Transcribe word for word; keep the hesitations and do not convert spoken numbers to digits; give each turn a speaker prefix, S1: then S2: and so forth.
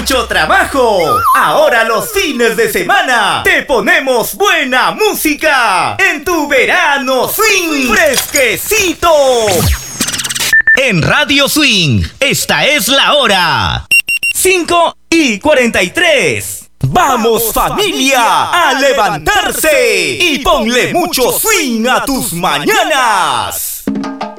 S1: mucho trabajo. Ahora los fines de semana te ponemos buena música en tu verano swing fresquecito. En Radio Swing, esta es la hora. cinco y cuarenta y tres. ¡Vamos, familia, a levantarse y ponle mucho swing a tus mañanas!